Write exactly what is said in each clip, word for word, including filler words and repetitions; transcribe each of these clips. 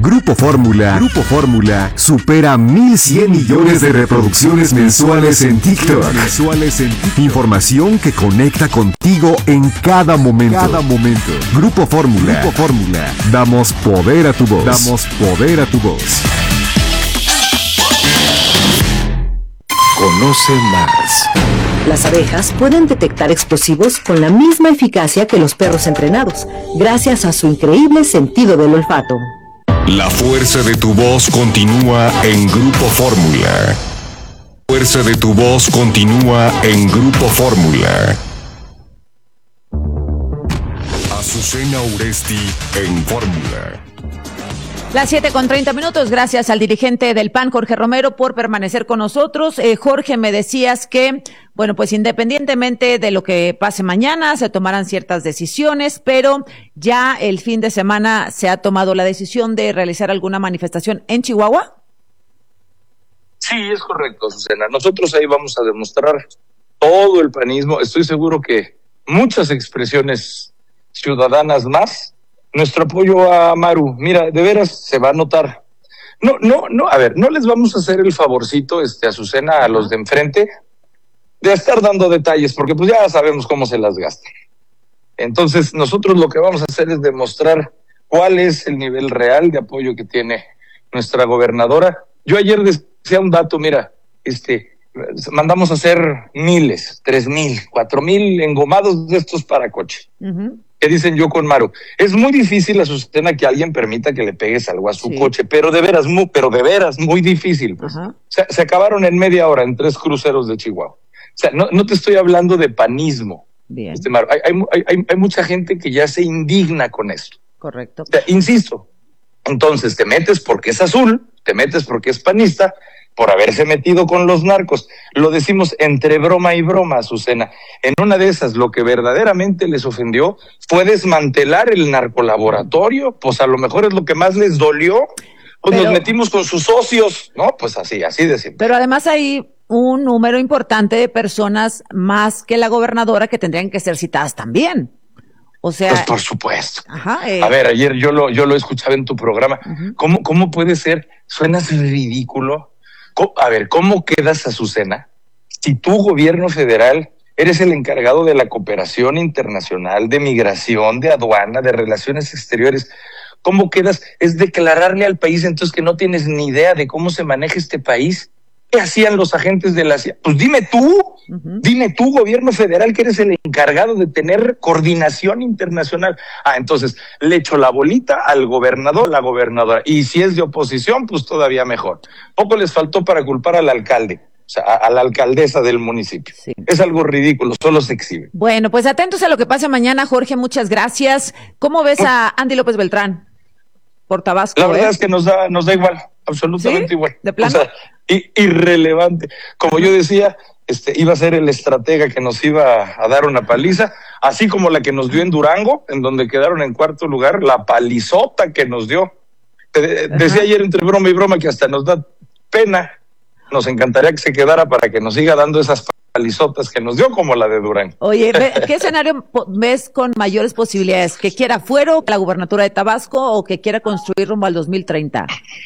Grupo Fórmula, Grupo Fórmula supera mil cien millones de reproducciones mensuales en TikTok. Mensuales en TikTok. Información que conecta contigo en cada momento. Cada momento. Grupo Fórmula, Grupo Fórmula. Damos poder a tu voz. Damos poder a tu voz. Conoce más. Las abejas pueden detectar explosivos con la misma eficacia que los perros entrenados, gracias a su increíble sentido del olfato. La fuerza de tu voz continúa en Grupo Fórmula. La fuerza de tu voz continúa en Grupo Fórmula. Azucena Uresti en Fórmula. Las siete con treinta minutos, gracias al dirigente del P A N, Jorge Romero, por permanecer con nosotros. Eh, Jorge, me decías que, bueno, pues independientemente de lo que pase mañana, se tomarán ciertas decisiones, pero ya el fin de semana se ha tomado la decisión de realizar alguna manifestación en Chihuahua. Sí, es correcto, Azucena. Nosotros ahí vamos a demostrar todo el panismo. Estoy seguro que muchas expresiones ciudadanas más. Nuestro apoyo a Maru, mira, de veras se va a notar. No, no, no, a ver, no les vamos a hacer el favorcito, este, Azucena, a los de enfrente, de estar dando detalles, porque pues ya sabemos cómo se las gastan. Entonces, nosotros lo que vamos a hacer es demostrar cuál es el nivel real de apoyo que tiene nuestra gobernadora. Yo ayer decía un dato, mira, este, mandamos a hacer miles, tres mil, cuatro mil engomados de estos para coche. Uh-huh. ¿Qué dicen yo con Maru? Es muy difícil, Azucena, que alguien permita que le pegues algo a su sí. coche, pero de veras, muy, pero de veras, muy difícil. Pues. Uh-huh. Se, se acabaron en media hora en tres cruceros de Chihuahua. O sea, no, no te estoy hablando de panismo. Bien. Este, Maru, hay, hay, hay, hay mucha gente que ya se indigna con esto. Correcto. O sea, insisto, entonces te metes porque es azul, te metes porque es panista, por haberse metido con los narcos. Lo decimos entre broma y broma, Azucena. En una de esas, lo que verdaderamente les ofendió fue desmantelar el narcolaboratorio, pues a lo mejor es lo que más les dolió, pues pero, nos metimos con sus socios, ¿no? Pues así, así decimos. Pero además hay un número importante de personas más que la gobernadora que tendrían que ser citadas también. O sea, pues por supuesto. Ajá, eh. A ver, ayer yo lo, yo lo escuchaba en tu programa. Uh-huh. ¿Cómo, cómo puede ser? Suenas ridículo. A ver, ¿cómo quedas, Azucena, si tu gobierno federal eres el encargado de la cooperación internacional, de migración, de aduana, de relaciones exteriores? ¿Cómo quedas? Es declararle al país entonces que no tienes ni idea de cómo se maneja este país. ¿Qué hacían los agentes de la C I A? Pues dime tú, uh-huh. dime tú, gobierno federal, que eres el encargado de tener coordinación internacional. Ah, entonces le echo la bolita al gobernador, la gobernadora. Y si es de oposición, pues todavía mejor. Poco les faltó para culpar al alcalde, o sea, a, a la alcaldesa del municipio. Sí. Es algo ridículo, solo se exhibe. Bueno, pues atentos a lo que pase mañana, Jorge, muchas gracias. ¿Cómo ves a Andy López Beltrán por Tabasco? La verdad ¿eh? es que nos da, nos da igual, absolutamente ¿Sí? igual. ¿De plano? O sea, irrelevante. Como yo decía, este iba a ser el estratega que nos iba a dar una paliza, así como la que nos dio en Durango, en donde quedaron en cuarto lugar, la palizota que nos dio. De, decía ayer entre broma y broma que hasta nos da pena. Nos encantaría que se quedara para que nos siga dando esas palizotas que nos dio, como la de Durango. Oye, ¿qué escenario ves con mayores posibilidades? ¿Que quiera fuero la gubernatura de Tabasco o que quiera construir rumbo al dos mil treinta?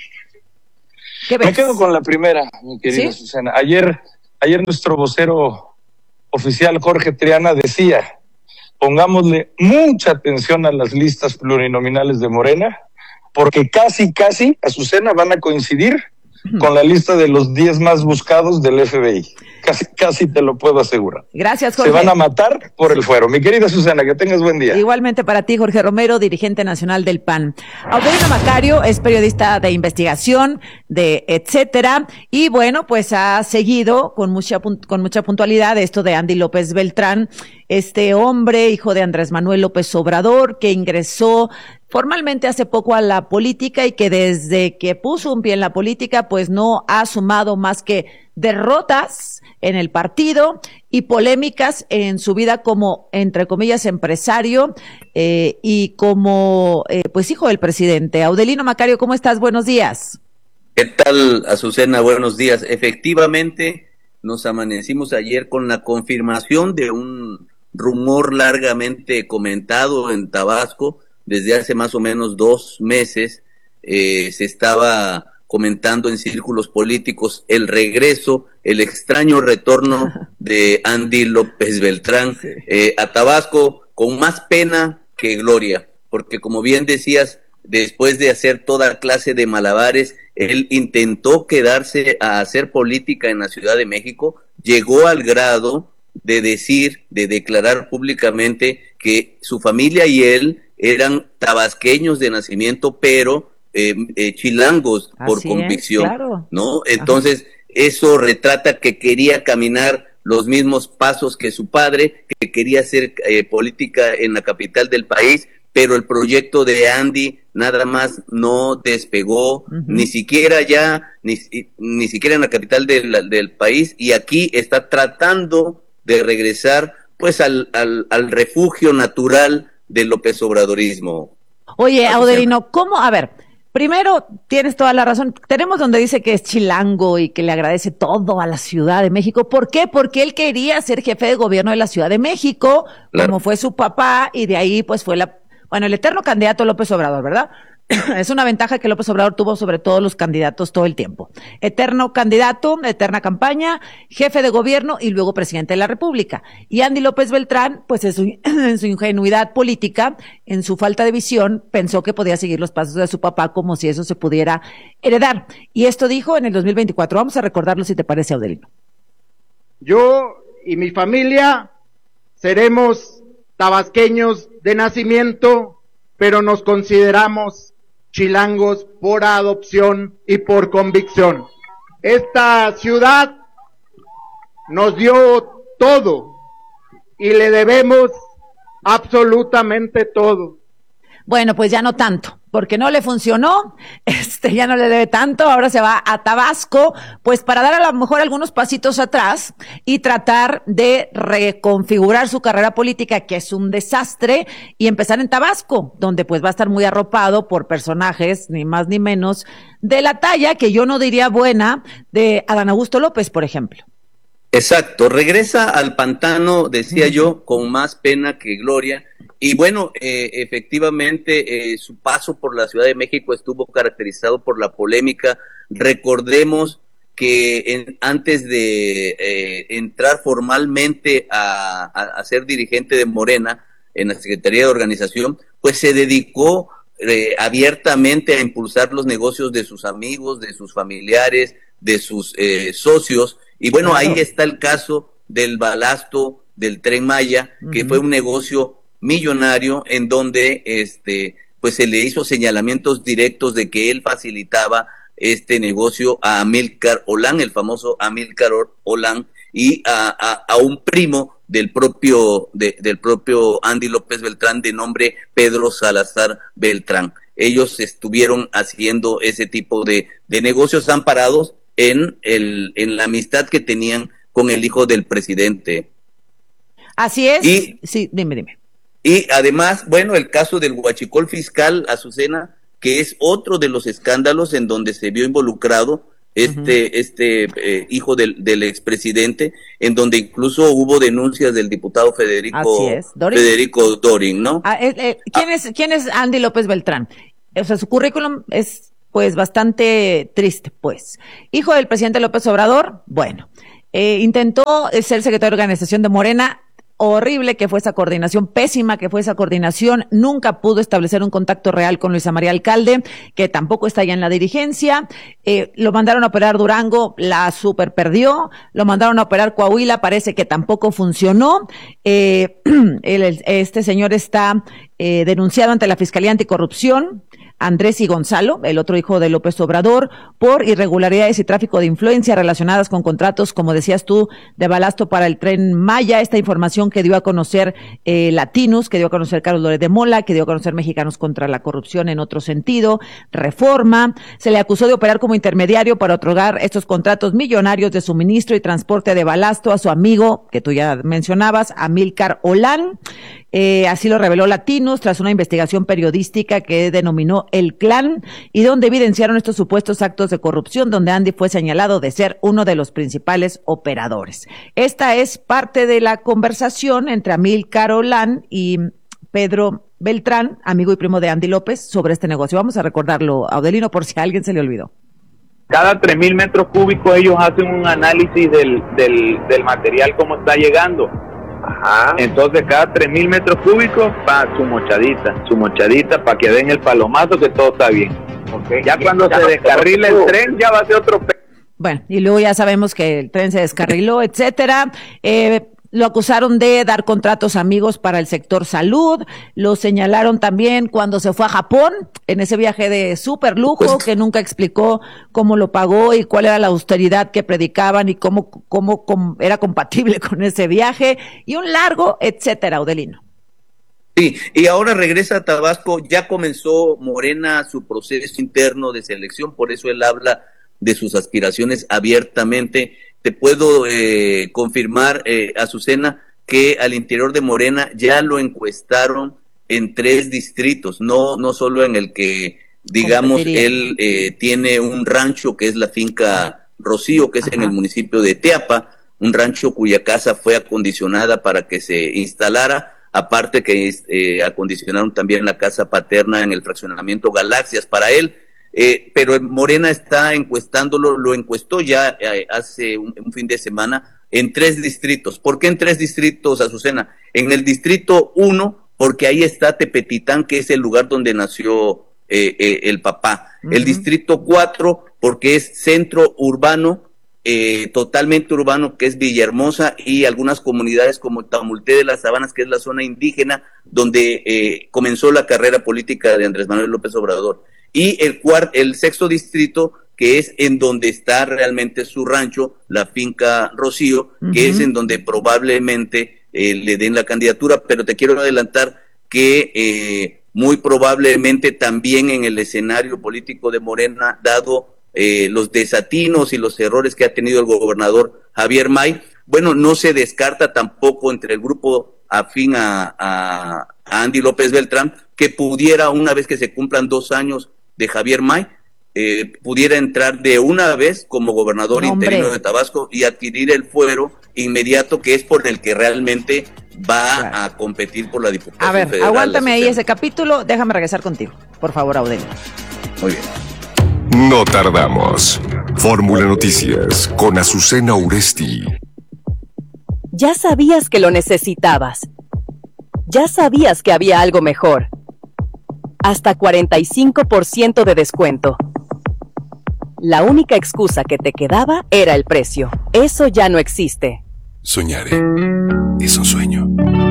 ¿Qué ves? Me quedo con la primera, mi querida ¿Sí? Susana. Ayer, ayer nuestro vocero oficial, Jorge Triana, decía, pongámosle mucha atención a las listas plurinominales de Morena, porque casi, casi, Azucena, van a coincidir uh-huh. con la lista de los diez más buscados del F B I. Casi, casi te lo puedo asegurar. Gracias, Jorge. Se van a matar por el fuero. Mi querida Susana, que tengas buen día. Igualmente para ti, Jorge Romero, dirigente nacional del P A N. Aurelio Macario es periodista de investigación, de etcétera, y bueno, pues ha seguido con mucha con mucha puntualidad esto de Andy López Beltrán, este hombre, hijo de Andrés Manuel López Obrador, que ingresó formalmente hace poco a la política y que desde que puso un pie en la política, pues no ha sumado más que derrotas en el partido y polémicas en su vida como, entre comillas, empresario eh, y como, eh, pues, hijo del presidente. Audelino Macario, ¿cómo estás? Buenos días. ¿Qué tal, Azucena? Buenos días. Efectivamente, nos amanecimos ayer con la confirmación de un rumor largamente comentado en Tabasco desde hace más o menos dos meses, eh, se estaba comentando en círculos políticos el regreso, el extraño retorno de Andy López Beltrán sí. eh, a Tabasco con más pena que gloria, porque como bien decías, después de hacer toda clase de malabares, él intentó quedarse a hacer política en la Ciudad de México, llegó al grado de decir, de declarar públicamente que su familia y él eran tabasqueños de nacimiento, pero eh, eh, chilangos Así por convicción, es, claro. ¿no? Entonces, Ajá. eso retrata que quería caminar los mismos pasos que su padre, que quería hacer eh, política en la capital del país, pero el proyecto de Andy nada más no despegó, uh-huh. ni siquiera ya, ni, ni siquiera en la capital del, del país, y aquí está tratando de regresar pues al, al, al refugio natural del López Obradorismo. Oye, Audelino, ¿cómo? A ver, primero, tienes toda la razón. Tenemos donde dice que es chilango y que le agradece todo a la Ciudad de México. ¿Por qué? Porque él quería ser jefe de gobierno de la Ciudad de México, claro. como fue su papá, y de ahí pues fue la, bueno, el eterno candidato López Obrador, ¿verdad? Es una ventaja que López Obrador tuvo sobre todos los candidatos todo el tiempo. Eterno candidato, eterna campaña, jefe de gobierno y luego presidente de la República. Y Andy López Beltrán, pues en su, en su ingenuidad política, en su falta de visión, pensó que podía seguir los pasos de su papá como si eso se pudiera heredar. Y esto dijo en el dos mil veinticuatro. Vamos a recordarlo si te parece, Audelino. Yo y mi familia seremos tabasqueños de nacimiento, pero nos consideramos chilangos por adopción y por convicción. Esta ciudad nos dio todo y le debemos absolutamente todo. Bueno, pues ya no tanto, porque no le funcionó, este, ya no le debe tanto, ahora se va a Tabasco, pues para dar a lo mejor algunos pasitos atrás y tratar de reconfigurar su carrera política, que es un desastre, y empezar en Tabasco, donde pues va a estar muy arropado por personajes, ni más ni menos, de la talla, que yo no diría buena, de Adán Augusto López, por ejemplo. Exacto, regresa al pantano, decía yo, con más pena que gloria. Y bueno, eh, efectivamente, eh, su paso por la Ciudad de México estuvo caracterizado por la polémica. Recordemos que en, antes de eh, entrar formalmente a, a, a ser dirigente de Morena en la Secretaría de Organización, pues se dedicó eh, abiertamente a impulsar los negocios de sus amigos, de sus familiares, de sus eh, socios. Y bueno, claro. ahí está el caso del balasto del Tren Maya, que uh-huh. fue un negocio millonario en donde este pues se le hizo señalamientos directos de que él facilitaba este negocio a Amílcar Olán, el famoso Amílcar Olán, y a, a, a un primo del propio de, del propio Andy López Beltrán de nombre Pedro Salazar Beltrán. Ellos estuvieron haciendo ese tipo de, de negocios amparados en el en la amistad que tenían con el hijo del presidente. Así es. Y, sí, dime, dime. Y además, bueno, el caso del huachicol fiscal, Azucena, que es otro de los escándalos en donde se vio involucrado este uh-huh. este eh, hijo del, del expresidente, en donde incluso hubo denuncias del diputado Federico Así es. ¿Dorin? Federico Dorin, ¿no? Ah, eh, eh, ¿quién ah. es quién es Andy López Beltrán? O sea, su currículum es pues bastante triste, pues. Hijo del presidente López Obrador, bueno, eh, intentó ser secretario de organización de Morena. Horrible que fue esa coordinación, pésima que fue esa coordinación, nunca pudo establecer un contacto real con Luisa María Alcalde, que tampoco está ya en la dirigencia, eh, lo mandaron a operar Durango, la super perdió, lo mandaron a operar Coahuila, parece que tampoco funcionó, eh, el, este señor está eh, denunciado ante la Fiscalía Anticorrupción, Andrés y Gonzalo, el otro hijo de López Obrador, por irregularidades y tráfico de influencia relacionadas con contratos, como decías tú, de balasto para el Tren Maya. Esta información que dio a conocer eh, Latinos, que dio a conocer Carlos Loret de Mola, que dio a conocer Mexicanos contra la Corrupción en otro sentido, Reforma. Se le acusó de operar como intermediario para otorgar estos contratos millonarios de suministro y transporte de balasto a su amigo, que tú ya mencionabas, Amílcar Olán. Eh, así lo reveló Latinos tras una investigación periodística que denominó El Clan y donde evidenciaron estos supuestos actos de corrupción donde Andy fue señalado de ser uno de los principales operadores. Esta es parte de la conversación entre Amílcar Olán y Pedro Beltrán, amigo y primo de Andy López, sobre este negocio. Vamos a recordarlo, Audelino, por si a alguien se le olvidó. Cada tres mil metros cúbicos ellos hacen un análisis del, del, del material, cómo está llegando. Ajá. Entonces cada tres mil metros cúbicos, pa, su mochadita, su mochadita para que den el palomazo que todo está bien. Okay. Ya cuando ya se descarrile el tren, ya va a ser otro... Pe- bueno, y luego ya sabemos que el tren se descarriló, etcétera. Eh, Lo acusaron de dar contratos amigos para el sector salud, lo señalaron también cuando se fue a Japón, en ese viaje de súper lujo, pues, que nunca explicó cómo lo pagó y cuál era la austeridad que predicaban y cómo, cómo, cómo era compatible con ese viaje, y un largo etcétera, Audelino. Sí, y ahora regresa a Tabasco, ya comenzó Morena su proceso interno de selección, por eso él habla de sus aspiraciones abiertamente. Te puedo eh, confirmar, eh, Azucena, que al interior de Morena ya lo encuestaron en tres distritos, no no solo en el que, digamos, él eh, tiene un rancho que es la finca Rocío, que es Ajá. en el municipio de Teapa, un rancho cuya casa fue acondicionada para que se instalara, aparte que eh, acondicionaron también la casa paterna en el fraccionamiento Galaxias para él. Eh, pero Morena está encuestándolo, lo encuestó ya eh, hace un, un fin de semana en tres distritos. ¿Por qué en tres distritos, Azucena? En el distrito uno, porque ahí está Tepetitán, que es el lugar donde nació eh, eh, el papá. Uh-huh. El distrito cuatro, porque es centro urbano, eh, totalmente urbano, que es Villahermosa, y algunas comunidades como Tamulté de las Sabanas, que es la zona indígena, donde eh, comenzó la carrera política de Andrés Manuel López Obrador. Y el cuarto, el sexto distrito, que es en donde está realmente su rancho, la finca Rocío, uh-huh. que es en donde probablemente eh, le den la candidatura, pero te quiero adelantar que eh, muy probablemente también en el escenario político de Morena, dado eh, los desatinos y los errores que ha tenido el gobernador Javier May, bueno, no se descarta tampoco entre el grupo afín a, a, a Andy López Beltrán, que pudiera, una vez que se cumplan dos años de Javier May, eh, pudiera entrar de una vez como gobernador Hombre. interino de Tabasco y adquirir el fuero inmediato, que es por el que realmente va claro. a competir por la diputación A ver, federal. aguántame ahí ese capítulo, déjame regresar contigo, por favor, Audelino. Muy bien. No tardamos. Fórmula Noticias con Azucena Uresti. Ya sabías que lo necesitabas. Ya sabías que había algo mejor. Hasta cuarenta y cinco por ciento de descuento. La única excusa que te quedaba era el precio. Eso ya no existe. Soñaré. Es un sueño.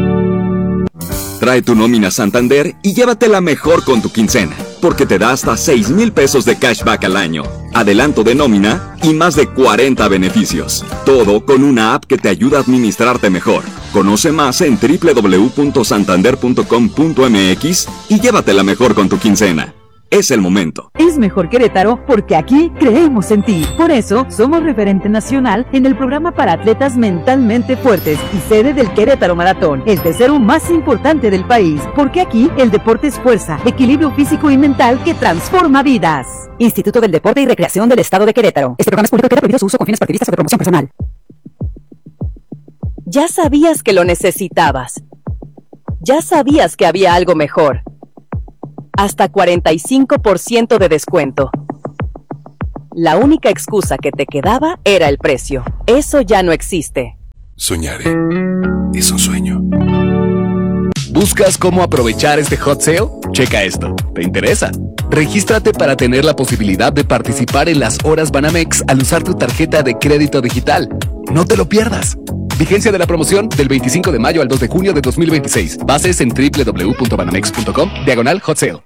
Trae tu nómina Santander y llévatela mejor con tu quincena, porque te da hasta seis mil pesos de cashback al año, adelanto de nómina y más de cuarenta beneficios. Todo con una app que te ayuda a administrarte mejor. Conoce más en doble u doble u doble u punto santander punto com punto m x y llévatela mejor con tu quincena. Es el momento. Es mejor Querétaro porque aquí creemos en ti. Por eso somos referente nacional en el programa para atletas mentalmente fuertes y sede del Querétaro Maratón, el tercero más importante del país. Porque aquí el deporte es fuerza, equilibrio físico y mental que transforma vidas. Instituto del Deporte y Recreación del Estado de Querétaro. Este programa es público y queda prohibido su uso con fines partidistas o de promoción personal. Ya sabías que lo necesitabas. Ya sabías que había algo mejor. Hasta cuarenta y cinco por ciento de descuento. La única excusa que te quedaba era el precio. Eso ya no existe. Soñaré. Es un sueño. ¿Buscas cómo aprovechar este hot sale? Checa esto. ¿Te interesa? Regístrate para tener la posibilidad de participar en las horas Banamex al usar tu tarjeta de crédito digital. No te lo pierdas. Vigencia de la promoción del veinticinco de mayo al dos de junio de dos mil veintiséis. Bases en doble u doble u doble u punto banamex punto com, diagonal hot sale.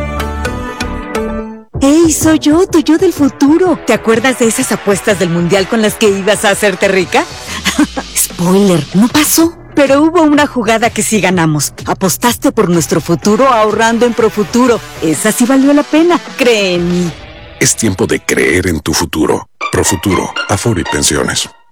¡Hey, soy yo, tu yo del futuro! ¿Te acuerdas de esas apuestas del mundial con las que ibas a hacerte rica? Spoiler, no pasó. Pero hubo una jugada que sí ganamos. Apostaste por nuestro futuro ahorrando en Profuturo. Esa sí valió la pena, cree en mí. Es tiempo de creer en tu futuro. Profuturo, Afore y Pensiones.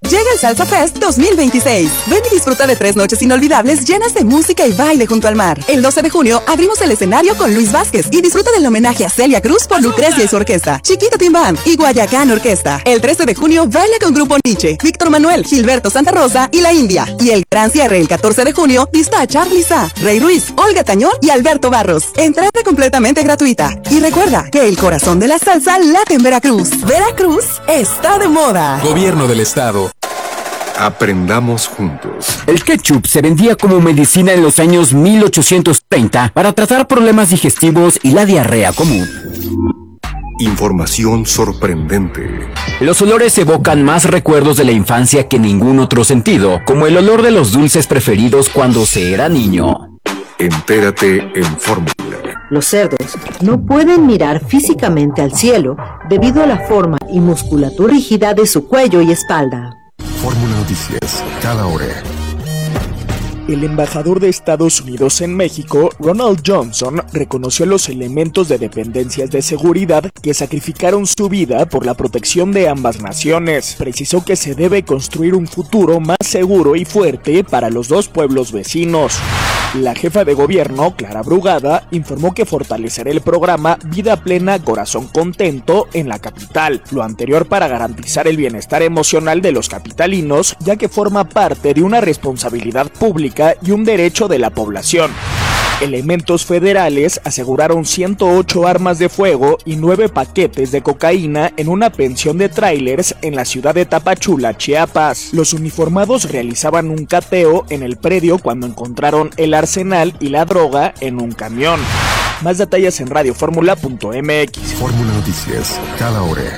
Llega el Salsa Fest dos mil veintiséis. Ven y disfruta de tres noches inolvidables llenas de música y baile junto al mar. El doce de junio abrimos el escenario con Luis Vázquez y disfruta del homenaje a Celia Cruz por Lucrecia y su orquesta, Chiquita Team Band y Guayacán Orquesta. El trece de junio baila con Grupo Nietzsche, Víctor Manuel, Gilberto Santa Rosa y La India. Y el gran cierre el catorce de junio vista a Charly Sa, Rey Ruiz, Olga Tañón y Alberto Barros. Entrada completamente gratuita. Y recuerda que el corazón de la salsa late en Veracruz. Veracruz está de moda. Gobierno del Estado. Aprendamos juntos. El ketchup se vendía como medicina en los años mil ochocientos treinta para tratar problemas digestivos y la diarrea común. Información sorprendente. Los olores evocan más recuerdos de la infancia que ningún otro sentido, como el olor de los dulces preferidos cuando se era niño. Entérate en Fórmula. Los cerdos no pueden mirar físicamente al cielo debido a la forma y musculatura rígida de su cuello y espalda. Fórmula Noticias, cada hora. El embajador de Estados Unidos en México, Ronald Johnson, reconoció los elementos de dependencias de seguridad que sacrificaron su vida por la protección de ambas naciones. Precisó que se debe construir un futuro más seguro y fuerte para los dos pueblos vecinos. La jefa de gobierno, Clara Brugada, informó que fortalecerá el programa Vida Plena, Corazón Contento en la capital, lo anterior para garantizar el bienestar emocional de los capitalinos, ya que forma parte de una responsabilidad pública y un derecho de la población. Elementos federales aseguraron ciento ocho armas de fuego y nueve paquetes de cocaína en una pensión de tráilers en la ciudad de Tapachula, Chiapas. Los uniformados realizaban un cateo en el predio cuando encontraron el arsenal y la droga en un camión. Más detalles en radio fórmula punto m x. Fórmula Noticias, cada hora.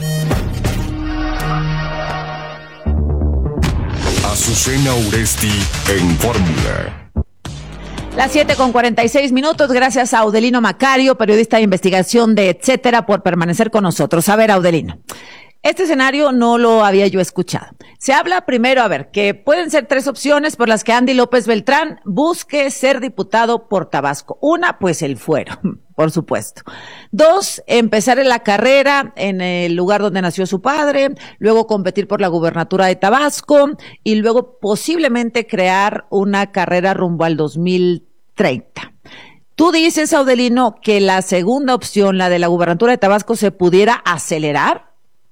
Azucena Uresti en Fórmula. Las siete con cuarenta y seis minutos, gracias a Audelino Macario, periodista de investigación de Etcétera, por permanecer con nosotros. A ver, Audelino, este escenario no lo había yo escuchado. Se habla primero, a ver, que pueden ser tres opciones por las que Andy López Beltrán busque ser diputado por Tabasco. Una, pues el fuero, por supuesto. Dos, empezar en la carrera en el lugar donde nació su padre, luego competir por la gubernatura de Tabasco y luego posiblemente crear una carrera rumbo al dos mil treinta. Tú dices, Audelino, que la segunda opción, la de la gubernatura de Tabasco, se pudiera acelerar.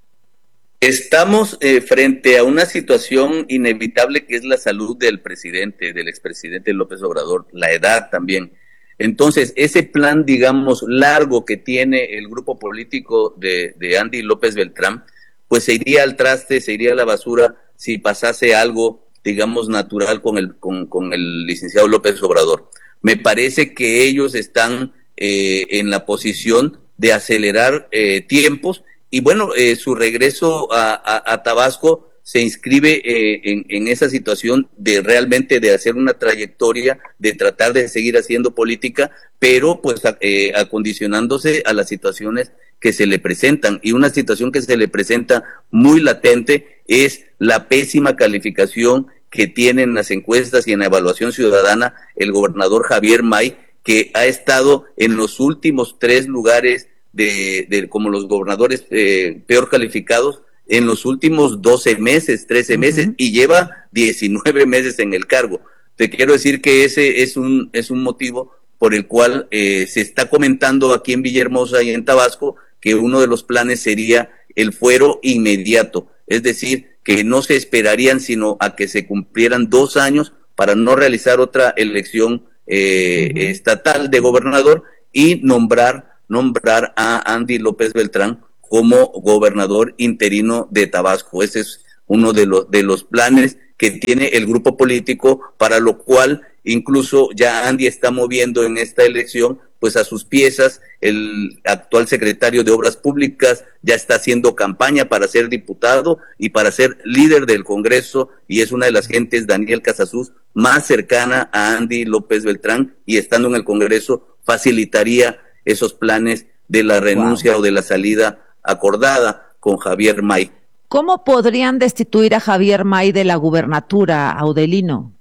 Estamos eh, frente a una situación inevitable que es la salud del presidente, del expresidente López Obrador, la edad también. Entonces, ese plan, digamos, largo que tiene el grupo político de, de Andy López Beltrán, pues se iría al traste, se iría a la basura si pasase algo, digamos, natural con el, con, con el licenciado López Obrador. Me parece que ellos están eh, en la posición de acelerar eh, tiempos y bueno, eh, su regreso a, a, a Tabasco se inscribe eh, en, en esa situación de realmente de hacer una trayectoria, de tratar de seguir haciendo política, pero pues eh, acondicionándose a las situaciones que se le presentan. Y una situación que se le presenta muy latente es la pésima calificación que tiene en las encuestas y en la evaluación ciudadana el gobernador Javier May, que ha estado en los últimos tres lugares de, de como los gobernadores eh, peor calificados en los últimos doce meses, trece meses, uh-huh. y lleva diecinueve meses en el cargo. Te quiero decir que ese es un es un motivo por el cual eh, se está comentando aquí en Villahermosa y en Tabasco que uno de los planes sería el fuero inmediato, es decir, que no se esperarían sino a que se cumplieran dos años para no realizar otra elección eh, uh-huh. estatal de gobernador y nombrar nombrar a Andy López Beltrán como gobernador interino de Tabasco. Ese es uno de los de los planes que tiene el grupo político, para lo cual incluso ya Andy está moviendo en esta elección pues a sus piezas. El actual secretario de Obras Públicas ya está haciendo campaña para ser diputado y para ser líder del Congreso, y es una de las gentes, Daniel Casasus, más cercana a Andy López Beltrán, y estando en el Congreso facilitaría esos planes de la renuncia wow. o de la salida acordada con Javier May. ¿Cómo podrían destituir a Javier May de la gubernatura, Audelino?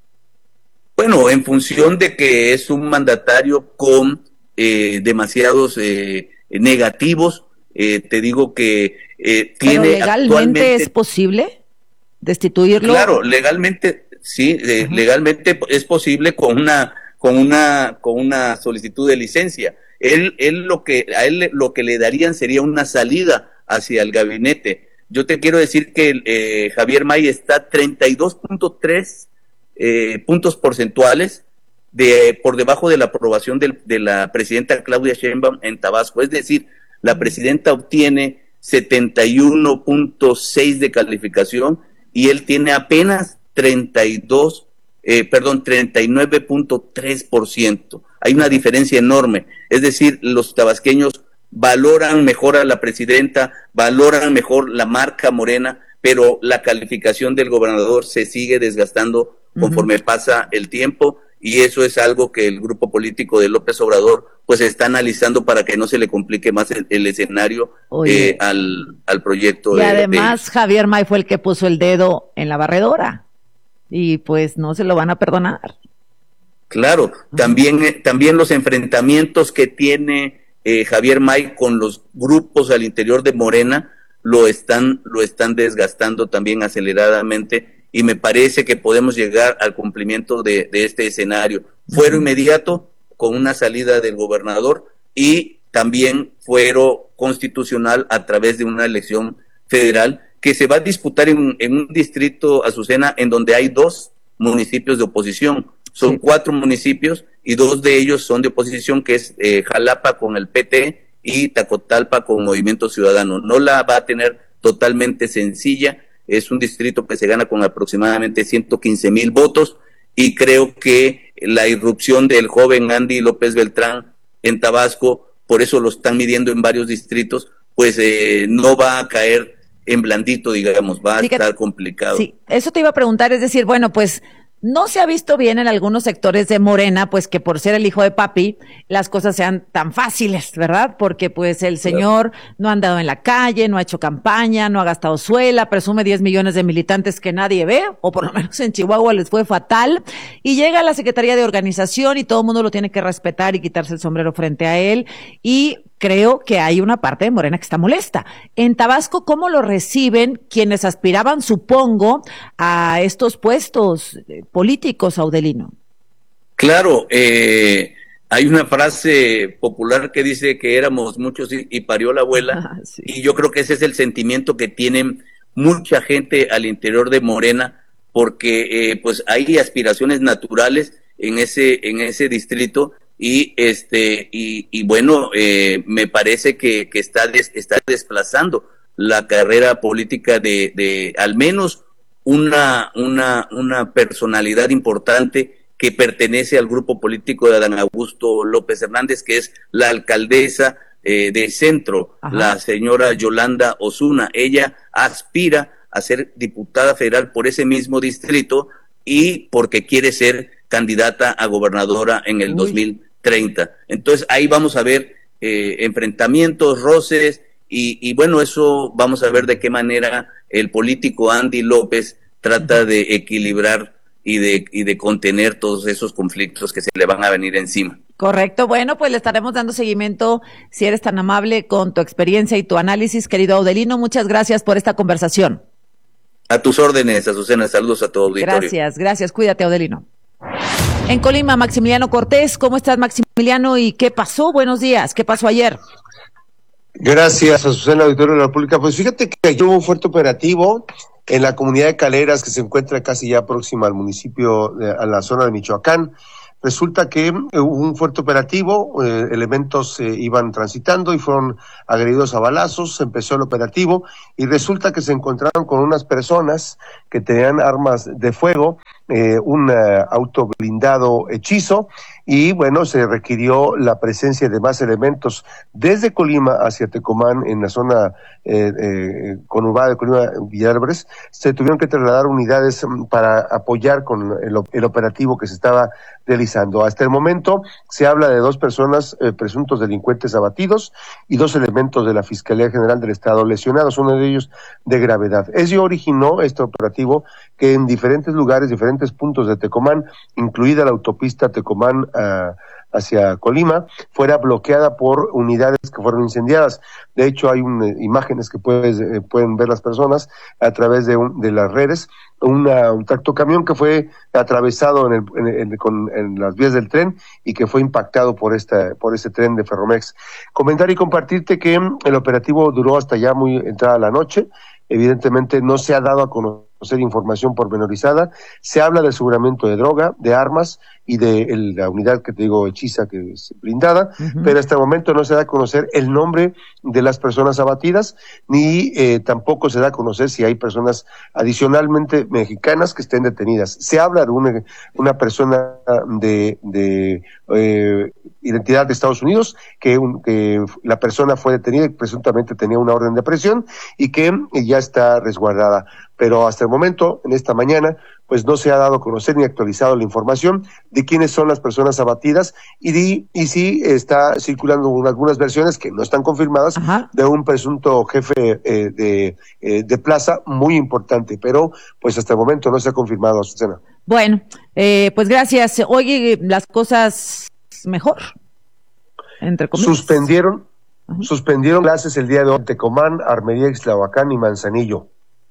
Bueno, en función de que es un mandatario con eh, demasiados eh, negativos, eh, te digo que eh, tiene ¿Pero legalmente es posible? destituirlo. Claro, legalmente, sí, eh, legalmente es posible con una, con una, con una solicitud de licencia. Él, él lo que, a él lo que le darían sería una salida hacia el gabinete. Yo te quiero decir que eh, Javier May está treinta y dos punto tres eh, puntos porcentuales de por debajo de la aprobación del, de la presidenta Claudia Sheinbaum en Tabasco. Es decir, la presidenta obtiene setenta y uno punto seis de calificación y él tiene apenas treinta y dos, eh, perdón, treinta y nueve punto tres por ciento. Hay una diferencia enorme. Es decir, los tabasqueños valoran mejor a la presidenta, valoran mejor la marca Morena, pero la calificación del gobernador se sigue desgastando conforme uh-huh. pasa el tiempo, y eso es algo que el grupo político de López Obrador pues está analizando para que no se le complique más el, el escenario eh, al, al proyecto. Y de, además de... Javier May fue el que puso el dedo en la barredora y pues no se lo van a perdonar. Claro, también, eh, también los enfrentamientos que tiene eh, Javier May con los grupos al interior de Morena lo están, lo están desgastando también aceleradamente, y me parece que podemos llegar al cumplimiento de, de este escenario. Fuero uh-huh. inmediato con una salida del gobernador y también fuero constitucional a través de una elección federal que se va a disputar en, en un distrito, Azucena, en donde hay dos municipios de oposición. Son sí. cuatro municipios y dos de ellos son de oposición, que es eh, Jalapa con el P T y Tacotalpa con Movimiento Ciudadano. No la va a tener totalmente sencilla. Es un distrito que se gana con aproximadamente ciento quince mil votos, y creo que la irrupción del joven Andy López Beltrán en Tabasco, por eso lo están midiendo en varios distritos, pues eh, no va a caer en blandito, digamos, va a Fíjate, estar complicado. Sí, eso te iba a preguntar, es decir, bueno, pues no se ha visto bien en algunos sectores de Morena, pues que por ser el hijo de papi, las cosas sean tan fáciles, ¿verdad? Porque pues el señor no ha andado en la calle, no ha hecho campaña, no ha gastado suela, presume diez millones de militantes que nadie ve, o por lo menos en Chihuahua les fue fatal, y llega a la Secretaría de Organización y todo el mundo lo tiene que respetar y quitarse el sombrero frente a él, y creo que hay una parte de Morena que está molesta. En Tabasco, ¿cómo lo reciben quienes aspiraban, supongo, a estos puestos políticos, Audelino? Claro, eh, hay una frase popular que dice que éramos muchos y, y parió la abuela, ah, sí. y yo creo que ese es el sentimiento que tienen mucha gente al interior de Morena, porque eh, pues hay aspiraciones naturales en ese, en ese distrito. Y este y, y bueno, eh, me parece que, que está des, está desplazando la carrera política de, de al menos una una una personalidad importante que pertenece al grupo político de Adán Augusto López Hernández, que es la alcaldesa eh, del centro, Ajá. la señora Yolanda Osuna. Ella aspira a ser diputada federal por ese mismo distrito y porque quiere ser candidata a gobernadora en el Uy. dos mil treinta. Entonces ahí vamos a ver eh, enfrentamientos, roces, y, y bueno, eso vamos a ver de qué manera el político Andy López trata de equilibrar y de, y de contener todos esos conflictos que se le van a venir encima. Correcto, bueno, pues le estaremos dando seguimiento, si eres tan amable, con tu experiencia y tu análisis, querido Audelino. Muchas gracias por esta conversación. A tus órdenes, Azucena, saludos a tu auditorio. Gracias, gracias, cuídate, Audelino. En Colima, Maximiliano Cortés. ¿Cómo estás, Maximiliano? ¿Y qué pasó? Buenos días. ¿Qué pasó ayer? Gracias, Azucena, auditorio de la República. Pues fíjate que ayer hubo un fuerte operativo en la comunidad de Caleras, que se encuentra casi ya próxima al municipio, de, a la zona de Michoacán. Resulta que hubo un fuerte operativo, eh, elementos eh, iban transitando y fueron agredidos a balazos. Se empezó el operativo y resulta que se encontraron con unas personas que tenían armas de fuego, eh, un uh, auto blindado hechizo, y bueno, se requirió la presencia de más elementos desde Colima hacia Tecomán, en la zona eh, eh, conurbada de Colima, Villalbres. Se tuvieron que trasladar unidades para apoyar con el, el operativo que se estaba realizando. Hasta el momento se habla de dos personas, eh, presuntos delincuentes abatidos, y dos elementos de la Fiscalía General del Estado lesionados, uno de ellos de gravedad. Eso originó este operativo que en diferentes lugares, diferentes diferentes puntos de Tecomán, incluida la autopista Tecomán uh, hacia Colima, fuera bloqueada por unidades que fueron incendiadas. De hecho, hay un, eh, imágenes que puedes, eh, pueden ver las personas a través de, un, de las redes, una, un tractocamión que fue atravesado en, el, en, en, con, en las vías del tren y que fue impactado por esta, por ese tren de Ferromex. Comentar y compartirte que el operativo duró hasta ya muy entrada la noche. Evidentemente no se ha dado a conocer información pormenorizada. Se habla de aseguramiento de droga, de armas y de el, la unidad que te digo hechiza, que es blindada, uh-huh. pero hasta el momento no se da a conocer el nombre de las personas abatidas, ni eh, tampoco se da a conocer si hay personas adicionalmente mexicanas que estén detenidas. Se habla de una, una persona de, de eh, identidad de Estados Unidos, que, un, que la persona fue detenida y presuntamente tenía una orden de aprehensión y que ya está resguardada. Pero hasta el momento, en esta mañana, pues no se ha dado a conocer ni actualizado la información de quiénes son las personas abatidas y, di, y sí está circulando algunas versiones que no están confirmadas. Ajá. De un presunto jefe eh, de, eh, de plaza muy importante, pero pues hasta el momento no se ha confirmado, Azucena. Bueno, eh, pues gracias. Oye, las cosas mejor, entre comillas. Suspendieron, uh-huh. suspendieron clases el día de hoy en Tecomán, Armería, Ixtlahuacán y Manzanillo.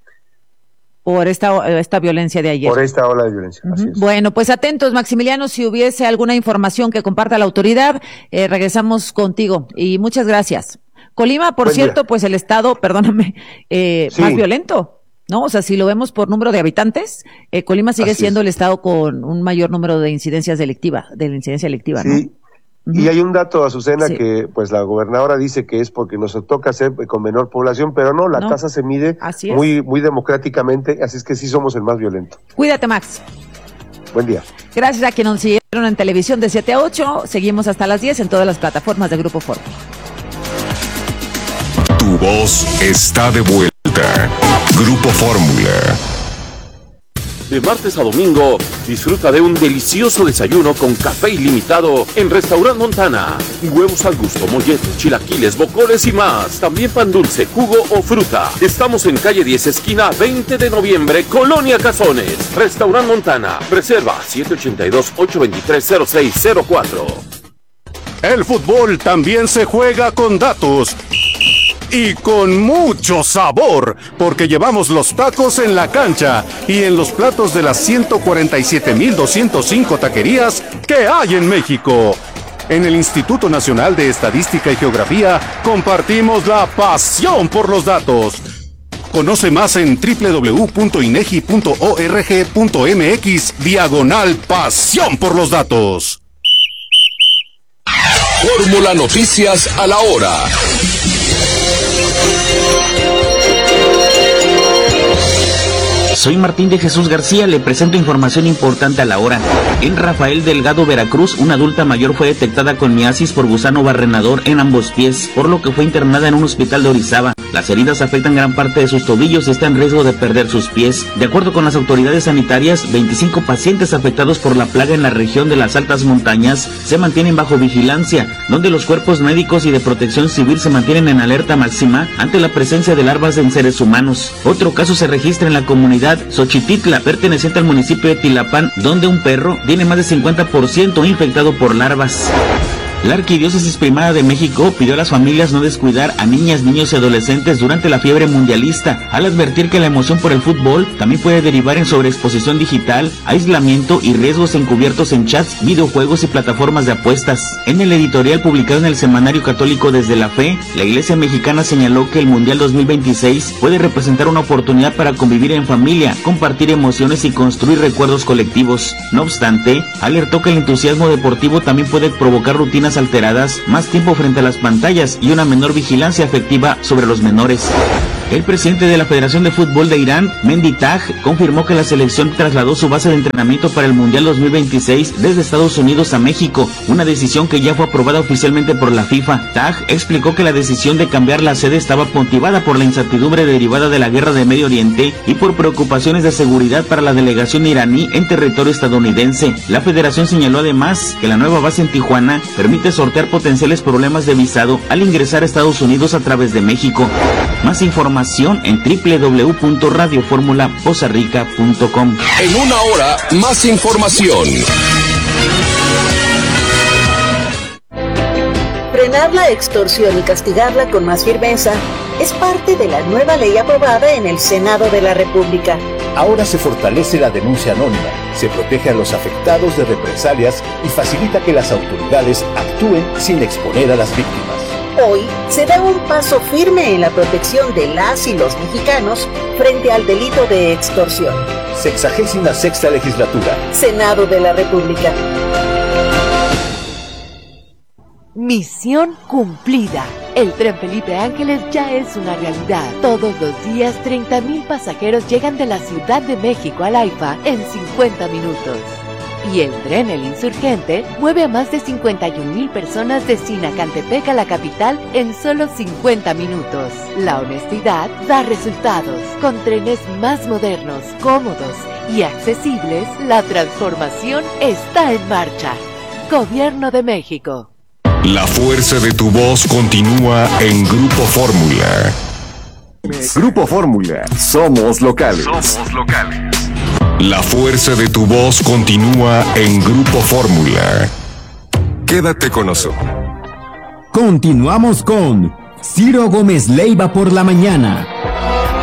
Por esta, esta violencia de ayer. Por esta ola de violencia, uh-huh. así es. Bueno, pues atentos, Maximiliano, si hubiese alguna información que comparta la autoridad, eh, regresamos contigo y muchas gracias. Colima, por Buen cierto, día. Pues el estado, perdóname, eh, sí. más violento, ¿no? O sea, si lo vemos por número de habitantes, eh, Colima sigue así siendo es. el estado con un mayor número de incidencias delictivas, de la incidencia delictiva, ¿no? Sí. Y hay un dato, Azucena, sí. que pues la gobernadora dice que es porque nos toca hacer con menor población, pero no, la no. tasa se mide muy muy democráticamente, así es que sí somos el más violento. Cuídate, Max. Buen día. Gracias a quienes nos siguieron en televisión de siete a ocho, seguimos hasta las diez en todas las plataformas de Grupo Fórmula. Tu voz está de vuelta. Grupo Fórmula. De martes a domingo, disfruta de un delicioso desayuno con café ilimitado en Restaurant Montana. Huevos al gusto, molletes, chilaquiles, bocoles y más. También pan dulce, jugo o fruta. Estamos en calle diez, esquina veinte de noviembre, Colonia Cazones. Restaurant Montana. Reserva siete ocho dos, ocho dos tres, cero seis cero cuatro. El fútbol también se juega con datos. Y con mucho sabor, porque llevamos los tacos en la cancha y en los platos de las ciento cuarenta y siete mil doscientos cinco taquerías que hay en México. En el Instituto Nacional de Estadística y Geografía compartimos la pasión por los datos. Conoce más en doble u doble u doble u punto inegi punto org punto mx diagonal pasión por los datos. Fórmula Noticias a la hora. Soy Martín de Jesús García, le presento información importante a la hora. En Rafael Delgado, Veracruz, una adulta mayor fue detectada con miasis por gusano barrenador en ambos pies, por lo que fue internada en un hospital de Orizaba. Las heridas afectan gran parte de sus tobillos y está en riesgo de perder sus pies. De acuerdo con las autoridades sanitarias, veinticinco pacientes afectados por la plaga en la región de las altas montañas se mantienen bajo vigilancia, donde los cuerpos médicos y de protección civil se mantienen en alerta máxima ante la presencia de larvas en seres humanos. Otro caso se registra en la comunidad Xochititla, perteneciente al municipio de Tilapán, donde un perro tiene más de cincuenta por ciento infectado por larvas. La Arquidiócesis Primada de México pidió a las familias no descuidar a niñas, niños y adolescentes durante la fiebre mundialista, al advertir que la emoción por el fútbol también puede derivar en sobreexposición digital, aislamiento y riesgos encubiertos en chats, videojuegos y plataformas de apuestas. En el editorial publicado en el Semanario Católico Desde la Fe, la Iglesia Mexicana señaló que el Mundial dos mil veintiséis puede representar una oportunidad para convivir en familia, compartir emociones y construir recuerdos colectivos. No obstante, alertó que el entusiasmo deportivo también puede provocar rutinas alteradas, más tiempo frente a las pantallas y una menor vigilancia afectiva sobre los menores. El presidente de la Federación de Fútbol de Irán, Mendy Taj, confirmó que la selección trasladó su base de entrenamiento para el Mundial dos mil veintiséis desde Estados Unidos a México, una decisión que ya fue aprobada oficialmente por la FIFA. Taj explicó que la decisión de cambiar la sede estaba motivada por la incertidumbre derivada de la guerra de Medio Oriente y por preocupaciones de seguridad para la delegación iraní en territorio estadounidense. La federación señaló además que la nueva base en Tijuana permite sortear potenciales problemas de visado al ingresar a Estados Unidos a través de México. Más información información en doble u doble u doble u punto radio fórmula poza rica punto com. En una hora, más información. Frenar la extorsión y castigarla con más firmeza es parte de la nueva ley aprobada en el Senado de la República. Ahora se fortalece la denuncia anónima, se protege a los afectados de represalias y facilita que las autoridades actúen sin exponer a las víctimas. Hoy se da un paso firme en la protección de las y los mexicanos frente al delito de extorsión. Sexagésima sexta legislatura. Senado de la República. Misión cumplida. El tren Felipe Ángeles ya es una realidad. Todos los días treinta mil pasajeros llegan de la Ciudad de México al AIFA en cincuenta minutos. Y el tren El Insurgente mueve a más de cincuenta y un mil personas de Sinacantepec a la capital en solo cincuenta minutos. La honestidad da resultados. Con trenes más modernos, cómodos y accesibles, la transformación está en marcha. Gobierno de México. La fuerza de tu voz continúa en Grupo Fórmula. Grupo Fórmula. Somos locales. Somos locales. La fuerza de tu voz continúa en Grupo Fórmula. Quédate con nosotros. Continuamos con Ciro Gómez Leiva por la mañana.